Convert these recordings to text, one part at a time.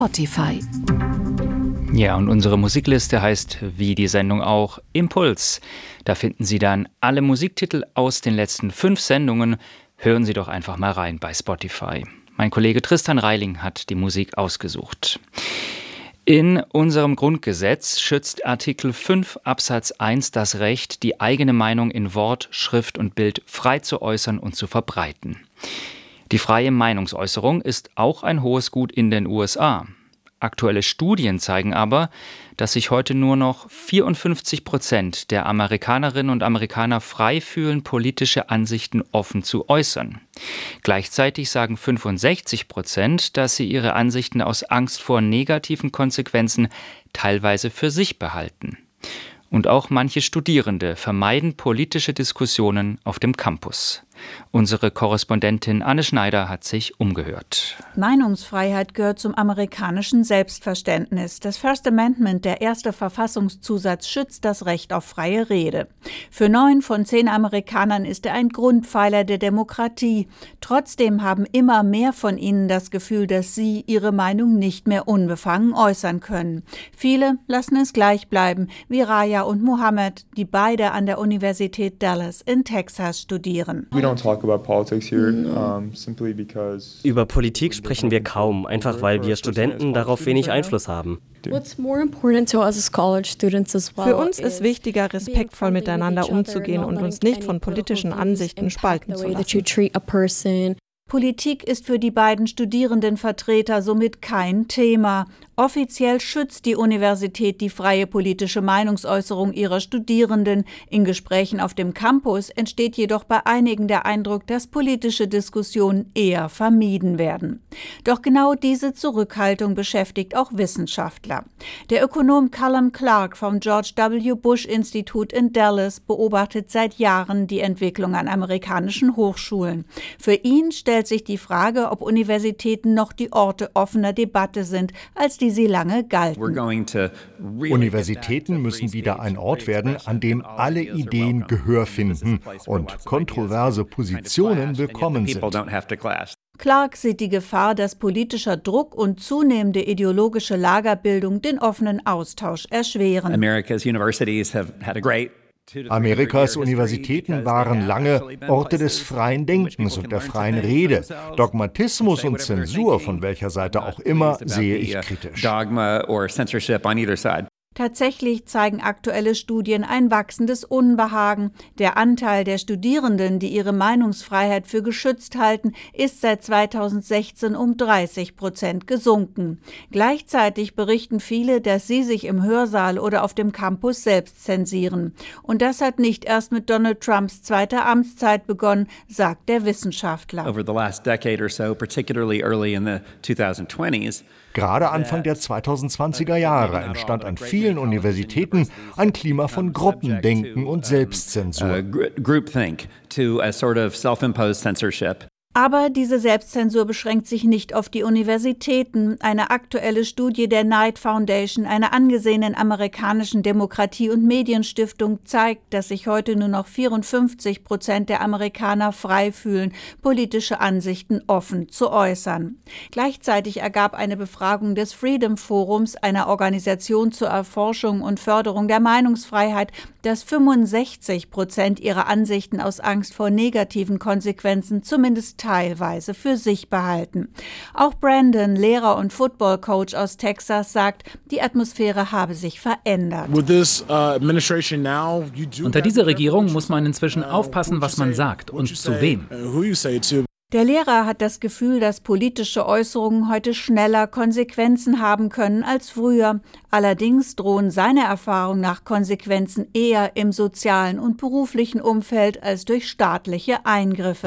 Spotify. Ja, und unsere Musikliste heißt, wie die Sendung auch, Impuls. Da finden Sie dann alle Musiktitel aus den letzten 5 Sendungen. Hören Sie doch einfach mal rein bei Spotify. Mein Kollege Tristan Reiling hat die Musik ausgesucht. In unserem Grundgesetz schützt Artikel 5 Absatz 1 das Recht, die eigene Meinung in Wort, Schrift und Bild frei zu äußern und zu verbreiten. Die freie Meinungsäußerung ist auch ein hohes Gut in den USA. Aktuelle Studien zeigen aber, dass sich heute nur noch 54% der Amerikanerinnen und Amerikaner frei fühlen, politische Ansichten offen zu äußern. Gleichzeitig sagen 65%, dass sie ihre Ansichten aus Angst vor negativen Konsequenzen teilweise für sich behalten. Und auch manche Studierende vermeiden politische Diskussionen auf dem Campus. Unsere Korrespondentin Anne Schneider hat sich umgehört. Meinungsfreiheit gehört zum amerikanischen Selbstverständnis. Das First Amendment, der erste Verfassungszusatz, schützt das Recht auf freie Rede. Für 9 von 10 Amerikanern ist er ein Grundpfeiler der Demokratie. Trotzdem haben immer mehr von ihnen das Gefühl, dass sie ihre Meinung nicht mehr unbefangen äußern können. Viele lassen es gleich bleiben, wie Raya und Mohammed, die beide an der Universität Dallas in Texas studieren. Über Politik sprechen wir kaum, einfach weil wir Studenten darauf wenig Einfluss haben. Für uns ist wichtiger, respektvoll miteinander umzugehen und uns nicht von politischen Ansichten spalten zu lassen. Politik ist für die beiden Studierendenvertreter somit kein Thema. Offiziell schützt die Universität die freie politische Meinungsäußerung ihrer Studierenden. In Gesprächen auf dem Campus entsteht jedoch bei einigen der Eindruck, dass politische Diskussionen eher vermieden werden. Doch genau diese Zurückhaltung beschäftigt auch Wissenschaftler. Der Ökonom Callum Clark vom George W. Bush Institut in Dallas beobachtet seit Jahren die Entwicklung an amerikanischen Hochschulen. Für ihn stellt sich die Frage, ob Universitäten noch die Orte offener Debatte sind, als die sie lange galten. Universitäten müssen wieder ein Ort werden, an dem alle Ideen Gehör finden und kontroverse Positionen willkommen sind. Clark sieht die Gefahr, dass politischer Druck und zunehmende ideologische Lagerbildung den offenen Austausch erschweren. Amerikas Universitäten waren lange Orte des freien Denkens und der freien Rede. Dogmatismus und Zensur, von welcher Seite auch immer, sehe ich kritisch. Tatsächlich zeigen aktuelle Studien ein wachsendes Unbehagen. Der Anteil der Studierenden, die ihre Meinungsfreiheit für geschützt halten, ist seit 2016 um 30% gesunken. Gleichzeitig berichten viele, dass sie sich im Hörsaal oder auf dem Campus selbst zensieren. Und das hat nicht erst mit Donald Trumps zweiter Amtszeit begonnen, sagt der Wissenschaftler. Gerade Anfang der 2020er Jahre entstand an vielen Universitäten ein Klima von Gruppendenken und Selbstzensur. Aber diese Selbstzensur beschränkt sich nicht auf die Universitäten. Eine aktuelle Studie der Knight Foundation, einer angesehenen amerikanischen Demokratie- und Medienstiftung, zeigt, dass sich heute nur noch 54% der Amerikaner frei fühlen, politische Ansichten offen zu äußern. Gleichzeitig ergab eine Befragung des Freedom Forums, einer Organisation zur Erforschung und Förderung der Meinungsfreiheit, dass 65% ihrer Ansichten aus Angst vor negativen Konsequenzen zumindest teilweise für sich behalten. Auch Brandon, Lehrer und Football-Coach aus Texas, sagt, die Atmosphäre habe sich verändert. Unter dieser Regierung muss man inzwischen aufpassen, was man sagt und zu wem. Der Lehrer hat das Gefühl, dass politische Äußerungen heute schneller Konsequenzen haben können als früher. Allerdings drohen seiner Erfahrung nach Konsequenzen eher im sozialen und beruflichen Umfeld als durch staatliche Eingriffe.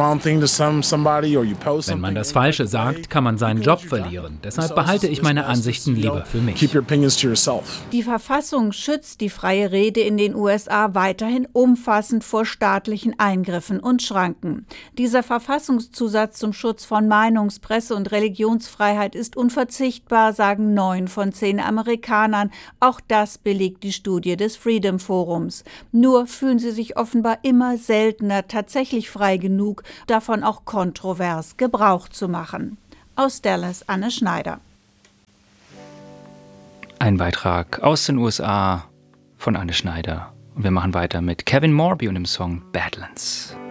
Wenn man das Falsche sagt, kann man seinen Job verlieren. Deshalb behalte ich meine Ansichten lieber für mich. Die Verfassung schützt die freie Rede in den USA weiterhin umfassend vor staatlichen Eingriffen und Schranken. Dieser Verfassungszusatz zum Schutz von Meinungs-, Presse- und Religionsfreiheit ist unverzichtbar, sagen 9 von 10 Amerikanern. Auch das belegt die Studie des Freedom Forums. Nur fühlen sie sich offenbar immer seltener tatsächlich frei genug, davon auch kontrovers Gebrauch zu machen. Aus Dallas, Anne Schneider. Ein Beitrag aus den USA von Anne Schneider. Und wir machen weiter mit Kevin Morby und dem Song Badlands.